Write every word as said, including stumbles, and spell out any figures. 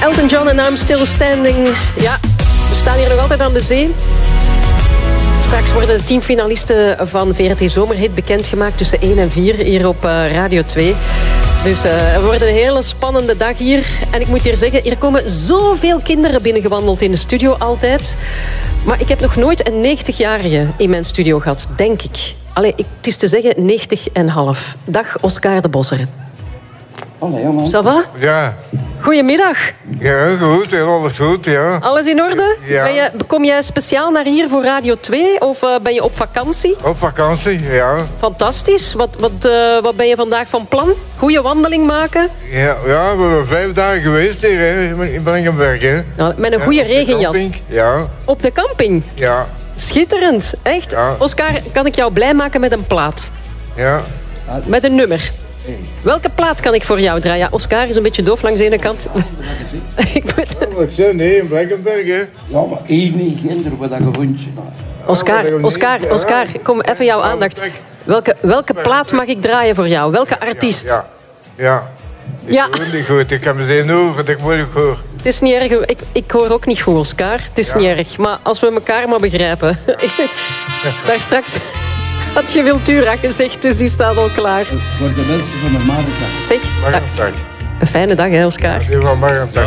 Elton John en I'm Still Standing. Ja, we staan hier nog altijd aan de zee. Straks worden de tien finalisten van V R T Zomerhit bekendgemaakt tussen één en vier hier op uh, Radio twee. Dus uh, het wordt een hele spannende dag hier. En ik moet hier zeggen, hier komen zoveel kinderen binnengewandeld in de studio altijd. Maar ik heb nog nooit een negentigjarige in mijn studio gehad, denk ik. Allee, ik, het is te zeggen negentig en half. Dag, Oscar de Bosser. Allee, jongen. Ça va? Ja. Goedemiddag. Ja, goed. Alles goed, ja. Alles in orde? Ja. Ben je, kom jij speciaal naar hier voor Radio twee of uh, ben je op vakantie? Op vakantie, ja. Fantastisch. Wat, wat, uh, wat ben je vandaag van plan? Goeie wandeling maken? Ja, ja we hebben vijf dagen geweest hier hè, in Blankenberg. Hè. Nou, met een goede ja, regenjas. Ja. Op de camping? Ja. Schitterend. Echt? Ja. Oscar, kan ik jou blij maken met een plaat? Ja. Met een nummer. Welke plaat kan ik voor jou draaien? Ja, Oscar is een beetje doof langs de ene kant. Ik moet... Oh, ik zei nee, in Blankenberg, hè. Ja, maar hier niet, kinderen, wat dat gewoontje. Oscar, Oscar, Oscar, kom even jouw aandacht. Welke, welke plaat mag ik draaien voor jou? Welke artiest? Ja, ja. Ik Ja. hoor niet goed. Ik heb me zin horen dat ik moeilijk hoor. Het is niet erg. Ik, ik hoor ook niet goed, Oscar. Het is Ja. niet erg. Maar als we elkaar maar begrijpen. Daar straks had je Wiltura gezegd, dus die staat al klaar. Voor de mensen van de Maardag. Zeg, Mag da- een dag. een fijne dag, hè, Oscar. Die van mag een dag.